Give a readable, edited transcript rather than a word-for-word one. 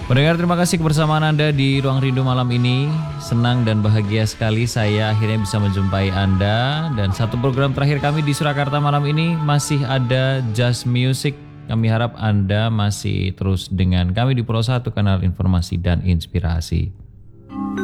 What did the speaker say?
Pendengar, terima kasih kebersamaan Anda di Ruang Rindu malam ini. Senang dan bahagia sekali saya akhirnya bisa menjumpai Anda. Dan satu program terakhir kami di Surakarta malam ini masih ada Just Music. Kami harap Anda masih terus dengan kami di Pro 1, kanal informasi dan inspirasi.